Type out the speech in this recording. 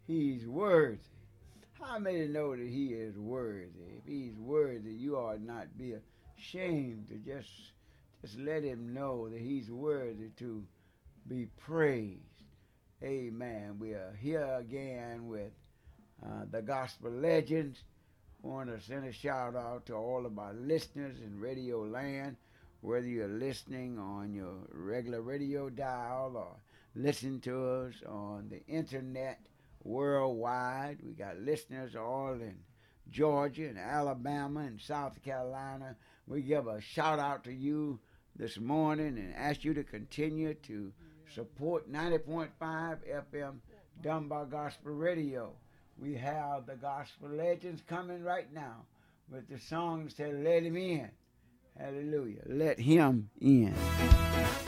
He's worthy. How many know that he is worthy? If he's worthy, you ought not be ashamed to just let him know that he's worthy to be praised. Amen. We are here again with the Gospel Legends. I want to send a shout out to all of our listeners in Radio Land, whether you're listening on your regular radio dial or listen to us on the internet worldwide. We got listeners all in Georgia and Alabama and South Carolina. We give a shout out to you this morning and ask you to continue to support 90.5 FM Dunbar Gospel Radio. We have the Gospel Legends coming right now with the song that said, "Let Him In." Hallelujah. Let Him in.